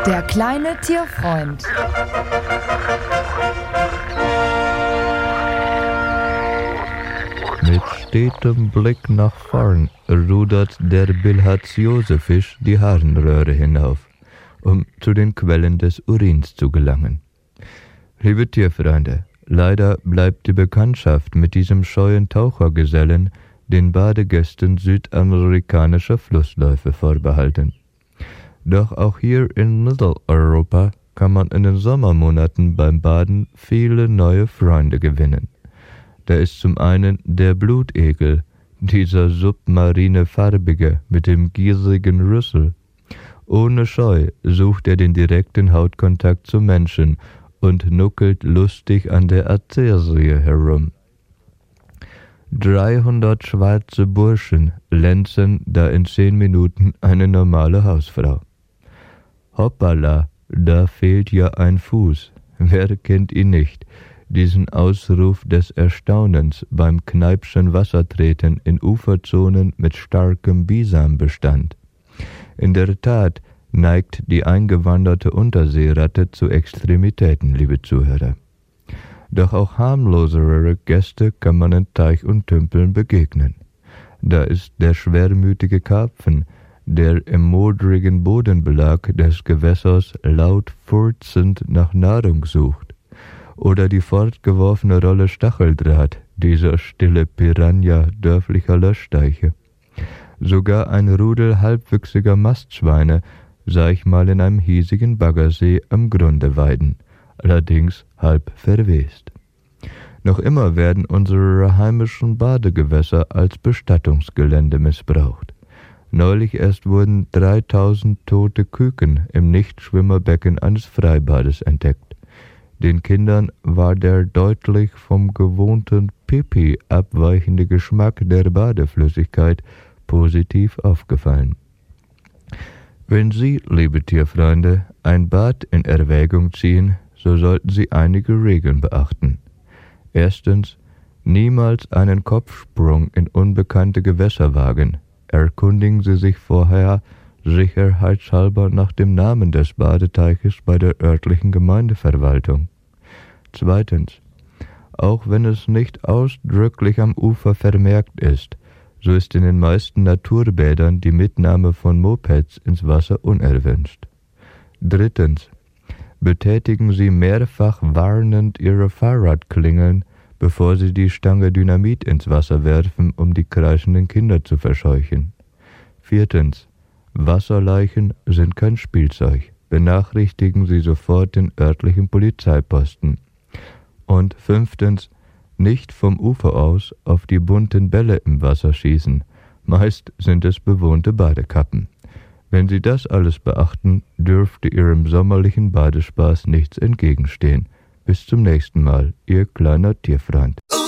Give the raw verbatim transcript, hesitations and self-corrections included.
Der kleine Tierfreund. Mit stetem Blick nach vorn rudert der bilharziose Fisch die Harnröhre hinauf, um zu den Quellen des Urins zu gelangen. Liebe Tierfreunde, leider bleibt die Bekanntschaft mit diesem scheuen Tauchergesellen den Badegästen südamerikanischer Flussläufe vorbehalten. Doch auch hier in Mitteleuropa kann man in den Sommermonaten beim Baden viele neue Freunde gewinnen. Da ist zum einen der Blutegel, dieser submarine Farbige mit dem gierigen Rüssel. Ohne Scheu sucht er den direkten Hautkontakt zum Menschen und nuckelt lustig an der Arterie herum. dreihundert schwarze Burschen lenzen da in zehn Minuten eine normale Hausfrau. Hoppala, da fehlt ja ein Fuß. Wer kennt ihn nicht? Diesen Ausruf des Erstaunens beim Kneipschen Wassertreten in Uferzonen mit starkem Bisambestand. In der Tat neigt die eingewanderte Unterseeratte zu Extremitäten, liebe Zuhörer. Doch auch harmlosere Gäste kann man in Teich und Tümpeln begegnen. Da ist der schwermütige Karpfen, der im modrigen Bodenbelag des Gewässers laut furzend nach Nahrung sucht. Oder die fortgeworfene Rolle Stacheldraht, dieser stille Piranha dörflicher Löschteiche. Sogar ein Rudel halbwüchsiger Mastschweine sah ich mal in einem hiesigen Baggersee am Grunde weiden, allerdings halb verwest. Noch immer werden unsere heimischen Badegewässer als Bestattungsgelände missbraucht. Neulich erst wurden dreitausend tote Küken im Nichtschwimmerbecken eines Freibades entdeckt. Den Kindern war der deutlich vom gewohnten Pipi abweichende Geschmack der Badeflüssigkeit positiv aufgefallen. Wenn Sie, liebe Tierfreunde, ein Bad in Erwägung ziehen, so sollten Sie einige Regeln beachten. Erstens, niemals einen Kopfsprung in unbekannte Gewässer wagen. Erkundigen Sie sich vorher sicherheitshalber nach dem Namen des Badeteiches bei der örtlichen Gemeindeverwaltung. Zweitens, auch wenn es nicht ausdrücklich am Ufer vermerkt ist, so ist in den meisten Naturbädern die Mitnahme von Mopeds ins Wasser unerwünscht. Drittens, betätigen Sie mehrfach warnend Ihre Fahrradklingeln, bevor Sie die Stange Dynamit ins Wasser werfen, um die kreischenden Kinder zu verscheuchen. Viertens, Wasserleichen sind kein Spielzeug. Benachrichtigen Sie sofort den örtlichen Polizeiposten. Und fünftens, nicht vom Ufer aus auf die bunten Bälle im Wasser schießen. Meist sind es bewohnte Badekappen. Wenn Sie das alles beachten, dürfte Ihrem sommerlichen Badespaß nichts entgegenstehen. Bis zum nächsten Mal, Ihr kleiner Tierfreund.